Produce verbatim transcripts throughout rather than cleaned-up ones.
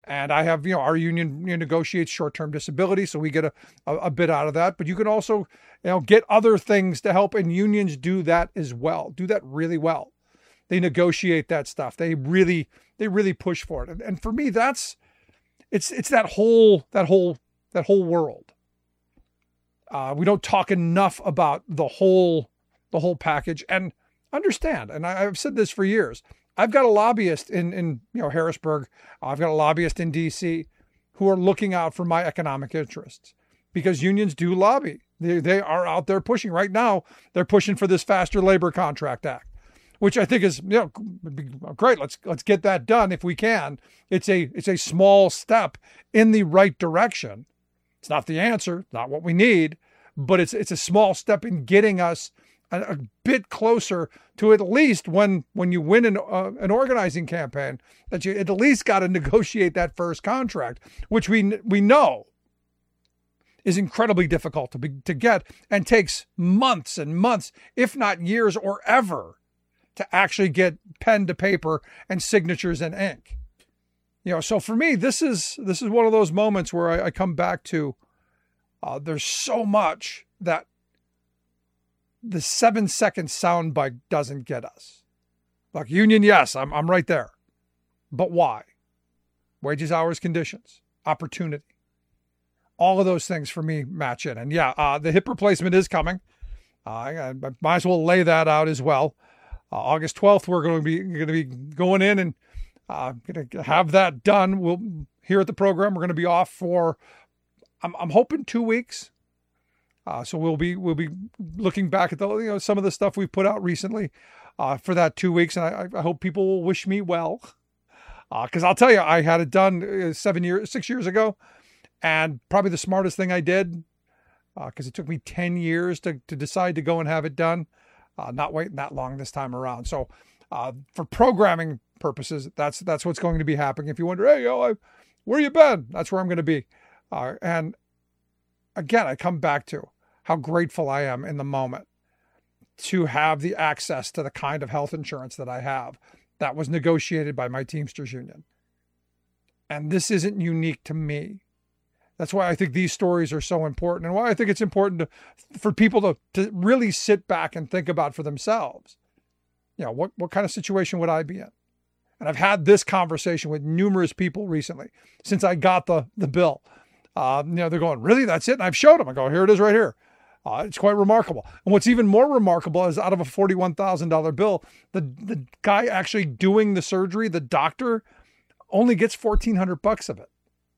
And I have, you know, our union you know, negotiates short-term disability, so we get a, a, a bit out of that. But you can also, you know, get other things to help, and unions do that as well. Do that really well. They negotiate that stuff. They really, they really push for it. And, and for me, that's it's it's that whole that whole that whole world. Uh, we don't talk enough about the whole the whole package. And understand, and I, I've said this for years. I've got a lobbyist in, in you know Harrisburg. I've got a lobbyist in D C who are looking out for my economic interests because unions do lobby. They, they are out there pushing. Right now, they're pushing for this Faster Labor Contract Act, which I think is you know great. Let's let's get that done if we can. It's a it's a small step in the right direction. It's not the answer, not what we need, but it's it's a small step in getting us a, a bit closer to at least when when you win an uh, an organizing campaign that you at least got to negotiate that first contract, which we we know is incredibly difficult to be, to get and takes months and months, if not years or ever, to actually get pen to paper and signatures and ink. You know, so for me, this is this is one of those moments where I, I come back to uh, there's so much that the seven second soundbite doesn't get us. Like union, yes, I'm I'm right there. But why? Wages, hours, conditions, opportunity. All of those things for me match in. And yeah, uh, the hip replacement is coming. Uh, I, I might as well lay that out as well. Uh, August twelfth, we're going to be going to be going in and uh, going to have that done. We'll here at the program. We're going to be off for I'm I'm hoping two weeks. Uh, so we'll be we'll be looking back at the you know some of the stuff we've put out recently uh, for that two weeks, and I, I hope people will wish me well, because uh, I'll tell you, I had it done seven years, six years ago, and probably the smartest thing I did, because uh, it took me ten years to to decide to go and have it done, uh, not waiting that long this time around. So uh, for programming purposes, that's that's what's going to be happening. If you wonder, hey, yo, I, where you been? That's where I'm going to be, uh, and again, I come back to how grateful I am in the moment to have the access to the kind of health insurance that I have that was negotiated by my Teamsters union. And this isn't unique to me. That's why I think these stories are so important, and why I think it's important to, for people to, to really sit back and think about for themselves. You know, what, what kind of situation would I be in? And I've had this conversation with numerous people recently since I got the, the bill. Uh, you know, they're going, really? That's it? And I've showed them. I go, here it is right here. Uh, it's quite remarkable. And what's even more remarkable is out of a forty-one thousand dollars bill, the, the guy actually doing the surgery, the doctor, only gets fourteen hundred bucks of it.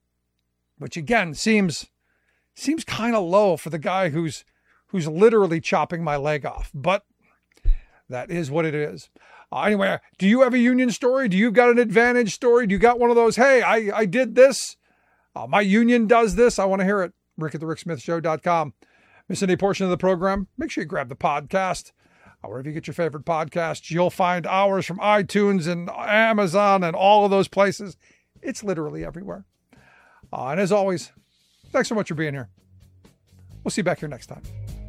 Which again, seems, seems kind of low for the guy who's, who's literally chopping my leg off. But that is what it is. Uh, anyway, do you have a union story? Do you got an advantage story? Do you got one of those, hey, I, I did this. Uh, my union does this. I want to hear it. Rick at the Rick Smith Show dot com. Miss any portion of the program? Make sure you grab the podcast. Uh, wherever you get your favorite podcasts, you'll find ours from iTunes and Amazon and all of those places. It's literally everywhere. Uh, and as always, thanks so much for being here. We'll see you back here next time.